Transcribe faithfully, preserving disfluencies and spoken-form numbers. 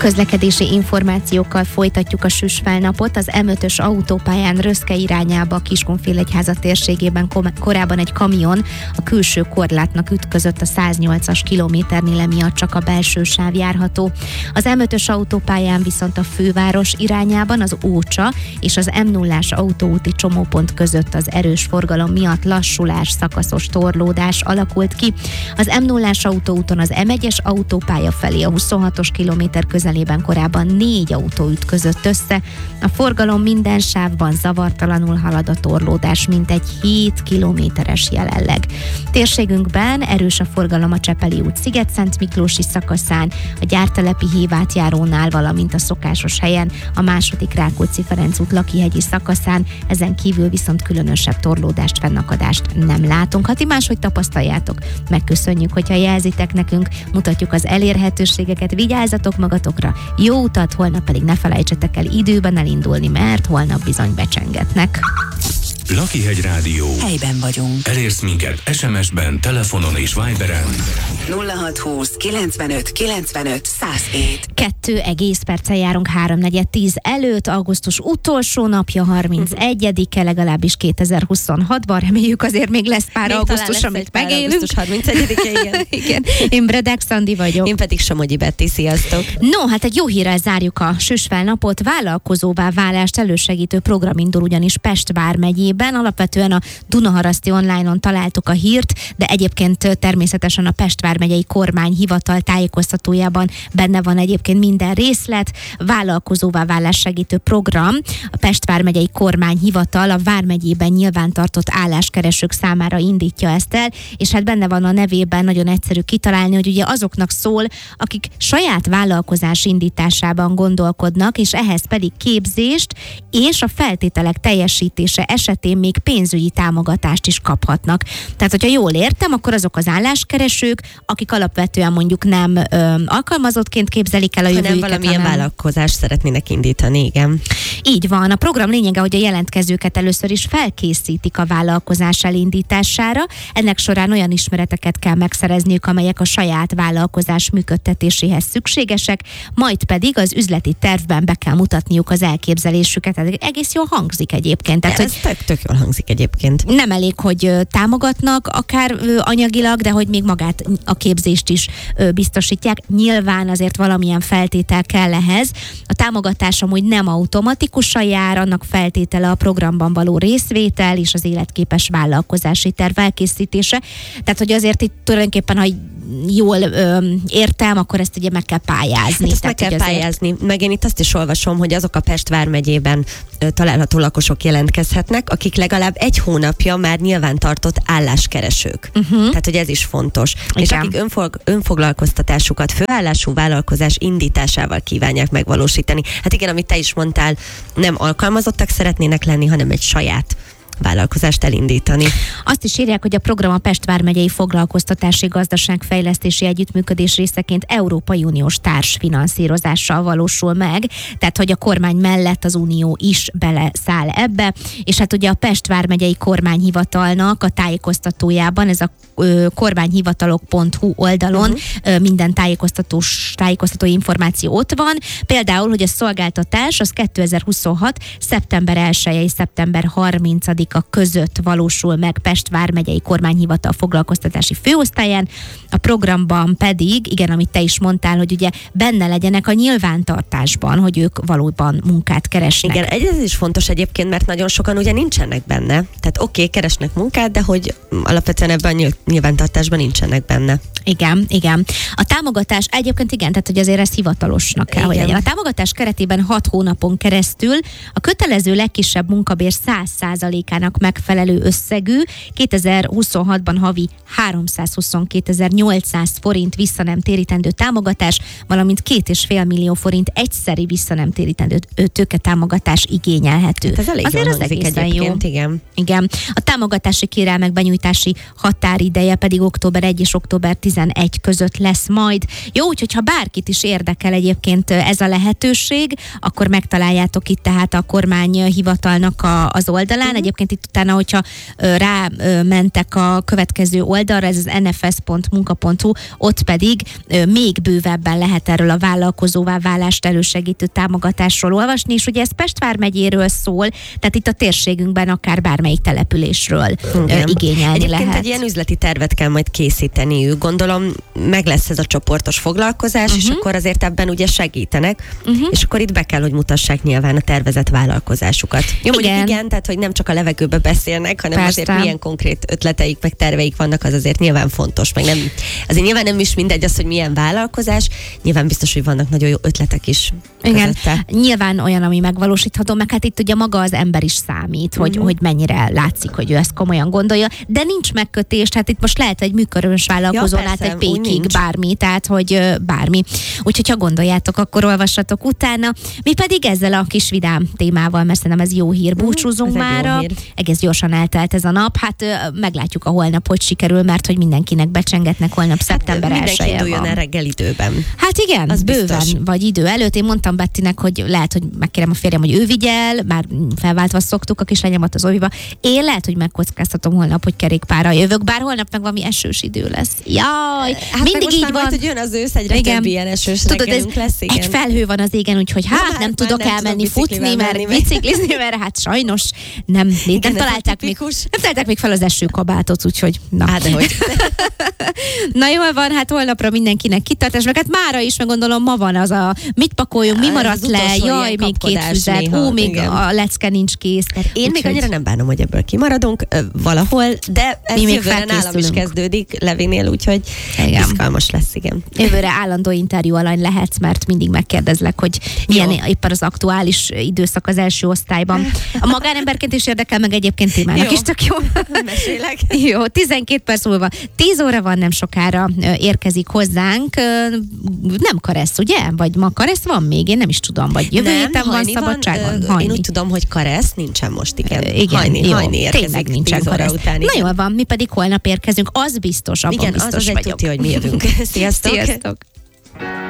Közlekedési információkkal folytatjuk a süsfelnapot. Az em ötös autópályán Röszke irányába Kiskunfélegyháza térségében korábban egy kamion a külső korlátnak ütközött, a száznyolcas kilométernél miatt csak a belső sáv járható. Az em ötös autópályán viszont a főváros irányában az Ócsa és az em nullás autóúti csomópont között az erős forgalom miatt lassulás, szakaszos torlódás alakult ki. Az em nullás autóúton az em egyes autópálya felé a huszonhatos kilométer közelében korábban négy autó ütközött össze. A forgalom minden sávban zavartalanul halad, a torlódás mintegy hét kilométeres jelenleg. Térségünkben erős a forgalom a Csepeli út Sziget-Szent Miklósi szakaszán, a Gyártelepi hévátjárónál, valamint a szokásos helyen, a második Rákóczi-Ferenc út Lakihegyi szakaszán, ezen kívül viszont különösebb torlódást, fennakadást nem látunk. Ha ti máshogy tapasztaljátok, megköszönjük, hogyha jelzitek nekünk, mutatjuk az elérhetőségeket, vigyázzatok magatokra, jó utat, holnap pedig ne felejtsetek el időben elindulni, mert holnap bizony becsengetnek. Lakihegy Rádió. Helyben vagyunk. Elérsz minket es em es-ben, telefonon és Viberen. nulla hat húsz kilencvenöt kilencvenöt száz hét. Kettő egész perccel járunk háromnegyed tíz előtt, augusztus utolsó napja, harmincegyedike, legalábbis kétezer-huszonhatban. Reméljük azért még lesz pár még augusztus, amit megélünk. augusztus harmincegyedike, igen. igen. Én Bredek Szandi vagyok. Én pedig Somogyi Betti, sziasztok. No, hát egy jó hírrel zárjuk a süsfelnapot. Vállalkozóvá válást elősegítő program indul ugyanis Pest vármegyében. Alapvetően a Dunaharaszti online-on találtuk a hírt, de egyébként természetesen a Pest vármegyei kormányhivatal tájékoztatójában benne van egyébként minden részlet. Vállalkozóvá válás segítő program. A Pest vármegyei kormányhivatal a vármegyében nyilvántartott álláskeresők számára indítja ezt el, és hát benne van a nevében, nagyon egyszerű kitalálni, hogy ugye azoknak szól, akik saját vállalkozás indításában gondolkodnak, és ehhez pedig képzést és a feltételek teljesítése esetén még pénzügyi támogatást is kaphatnak. Tehát, hogyha jól értem, akkor azok az álláskeresők, akik alapvetően mondjuk nem ö, alkalmazottként képzelik el a jövőjüket, hanem valamilyen hanem... vállalkozást szeretnének indítani, igen. Így van. A program lényege, hogy a jelentkezőket először is felkészítik a vállalkozás elindítására. Ennek során olyan ismereteket kell megszerezniük, amelyek a saját vállalkozás működtetéséhez szükségesek, majd pedig az üzleti tervben be kell mutatniuk az elképzelésüket. Ez egész jól hangzik egyébként. Tehát, Ez tök, tök jól hangzik egyébként. Nem elég, hogy támogatnak akár anyagilag, de hogy még magát a képzést is biztosítják. Nyilván azért valamilyen feltétel kell ehhez. A támogatás amúgy nem automatikusan jár, annak feltétele a programban való részvétel és az életképes vállalkozási terv elkészítése. Tehát, hogy azért itt tulajdonképpen, ha jól ö, értem, akkor ezt ugye meg kell pályázni. Hát ezt Tehát, meg kell azért... pályázni. Meg én itt azt is olvasom, hogy azok a Pest vármegyében ö, található lakosok jelentkezhetnek, akik legalább egy hónapja már nyilvántartott álláskeresők. Uh-huh. Tehát, hogy ez is fontos. Igen. És akik önfog, önfoglalkoztatásukat főállású vállalkozás indításával kívánják megvalósítani. Hát igen, amit te is mondtál, nem alkalmazottak szeretnének lenni, hanem egy saját vállalkozást elindítani. Azt is írják, hogy a program a Pest vármegyei foglalkoztatási gazdaságfejlesztési együttműködés részeként Európai Uniós társfinanszírozással valósul meg, tehát hogy a kormány mellett az Unió is beleszáll ebbe, és hát ugye a Pest vármegyei kormányhivatalnak a tájékoztatójában, ez a kormányhivatalok pont hu oldalon uh-huh. minden tájékoztatós, tájékoztató információ ott van. Például, hogy a szolgáltatás az kétezer-huszonhat. szeptember elseje és szeptember harmincadika között valósul meg Pest vármegyei kormányhivatal foglalkoztatási főosztályán. A programban pedig, igen, amit te is mondtál, hogy ugye benne legyenek a nyilvántartásban, hogy ők valóban munkát keresnek. Igen, ez is fontos egyébként, mert nagyon sokan ugye nincsenek benne. Tehát oké, okay, keresnek munkát, de hogy alapvetően ebben a nyilvántartásban nincsenek benne. Igen, igen. A támogatás egyébként igen, tehát hogy azért ez hivatalosnak kell, igen. hogy legyen. A támogatás keretében hat hónapon keresztül a kötelező legkisebb munkabér száz százalékának megfelelő összegű kétezer-huszonhatban havi háromszázhuszonkétezer-nyolcszáz forint vissza nem térítendő támogatás, valamint két és fél millió forint egyszeri vissza nem térítendő tőke támogatás igényelhető. Hát ez elég azért jól az hangzik egészen egyébként, jó. Igen. igen. A támogatási kérelmek benyújtási határideje pedig október elseje és október tizenegy között lesz majd. Jó, úgyhogy ha bárkit is érdekel egyébként ez a lehetőség, akkor megtaláljátok itt tehát a kormányhivatalnak a, az oldalán. Uh-huh. Egyébként egyébként itt utána, hogyha ö, rá ö, mentek a következő oldalra, ez az en ef es pont munka pont hu, ott pedig ö, még bővebben lehet erről a vállalkozóvá válást elősegítő támogatásról olvasni, és ugye ez Pest vármegyéről szól, tehát itt a térségünkben akár bármelyik településről ö, igényelni Egyébként lehet. egy ilyen üzleti tervet kell majd készíteniük. Gondolom meg lesz ez a csoportos foglalkozás, uh-huh. és akkor azért ebben ugye segítenek, uh-huh. és akkor itt be kell, hogy mutassák nyilván a tervezett vállalkozásukat. Jó, igen. mondjuk igen, tehát hogy nem csak a levegőbe beszélnek, hanem Persze. azért milyen konkrét ötleteik, meg terveik vannak, az azért nyilván fontos, meg nem, azért nyilván nem is mindegy az, hogy milyen vállalkozás, nyilván biztos, hogy vannak nagyon jó ötletek is igen. közötte. Nyilván olyan, ami megvalósítható, meg hát itt ugye maga az ember is számít, hogy, uh-huh. hogy mennyire látszik, hogy ő ezt komolyan gondolja, de nincs megkötés, tehát itt most lehet egy műkörös vállalkozó, ja, lát egy pékig, bármi, tehát hogy ö, bármi. Úgyhogy ha gondoljátok, akkor olvassatok utána. Mi pedig ezzel a kis vidám témával, mert szerintem ez jó hír, búcsúzunk uh, mára. Egész gyorsan eltelt ez a nap. Hát ö, meglátjuk a holnap, hogy sikerül, mert hogy mindenkinek becsengetnek, holnap hát, szeptember mindenki elseje induljon van. el reggel időben. Hát igen, az bőven, biztos. vagy idő előtt. Én mondtam Bettinek, hogy lehet, hogy megkérem a férjem, hogy ő vigyel, már felváltva szoktuk a kislányomat az oviba. Én lehet, hogy megkockáztatom holnap, hogy kerékpárral jövök, bár holnap meg valami esős idő lesz. Jaj, hát mindig így van. Majd, hogy jön az ősz, egyre igen. több ilyen esős Tudod, reggelünk lesz, igen. Egy felhő van az égen, úgyhogy hát ja, nem tudok nem elmenni tudom futni, mert biciklizni, mert hát sajnos nem, nem, igen, találták még, nem találták még fel az esőkabátot, úgyhogy na. Hát dehogy. Na jól van, hát holnapra mindenkinek kitartás, meg hát mára is, meg gondolom ma van az a mit pakoljunk, mi maradt le, jaj, még két füzet, ó, még igen. a lecke nincs kész. Hát én úgy még annyira nem bánom, hogy ebből kimaradunk ö, valahol, de ez mi jövőre nálam is kezdődik Levinél, úgyhogy igen. izgalmas lesz, igen. Jövőre állandó interjú alany lehetsz, mert mindig megkérdezlek, hogy milyen jó. éppen az aktuális időszak az első osztályban. A magánemberként is érdekel, meg egyébként témának jó. is tök jó. Mesélek. Jó, tizenkét perc múlva, tíz óra van, nem sokára érkezik hozzánk. Nem Karesz, ugye? Vagy ma Karesz van még? Én nem is tudom. Vagy jövő héten van szabadságon? Van, én úgy tudom, hogy Karesz nincsen most, igen. Igen, hajni, jó, hajni érkezik tényleg nincsen Karesz. Után, na jól van, mi pedig holnap érkezünk, az biztos, abban igen, biztos az az vagyok. egy tuti, hogy mi jövünk. Sziasztok! Sziasztok!